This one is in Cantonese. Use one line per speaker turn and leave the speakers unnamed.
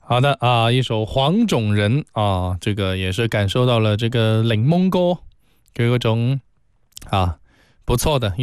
好的啊，一首黄种人啊，这个也是感受到了这个柠檬歌嘅嗰種啊不错的